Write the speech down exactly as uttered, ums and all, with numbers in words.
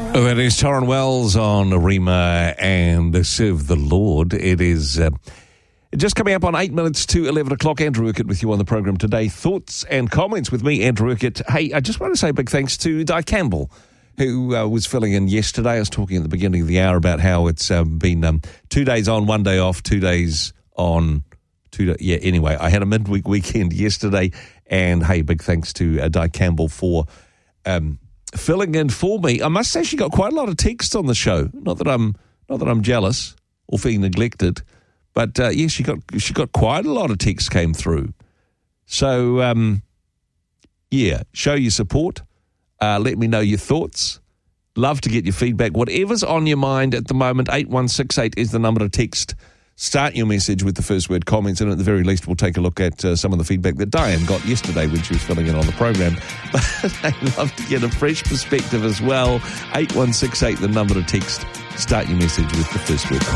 Oh, it is Torrin Wells on Arima and Serve the Lord. It is uh, just coming up on eight minutes to eleven o'clock. Andrew Urquhart with you on the program today. Thoughts and comments with me, Andrew Urquhart. Hey, I just want to say a big thanks to Di Campbell, who uh, was filling in yesterday. I was talking at the beginning of the hour about how it's um, been um, two days on, one day off, two days on, two days. Yeah, anyway, I had a midweek weekend yesterday, and hey, big thanks to uh, Di Campbell for um, filling in for me. I must say she got quite a lot of texts on the show. Not that I'm not that I'm jealous or feeling neglected, but uh, yeah, she got she got quite a lot of texts came through. So um, yeah, show your support. Uh, let me know your thoughts. Love to get your feedback. Whatever's on your mind at the moment, eight one six eight is the number to text. Start your message with the first word comments, and at the very least, we'll take a look at uh, some of the feedback that Diane got yesterday when she was filling in on the program. But I'd love to get a fresh perspective as well. eight one six eight, the number to text. Start your message with the first word comments.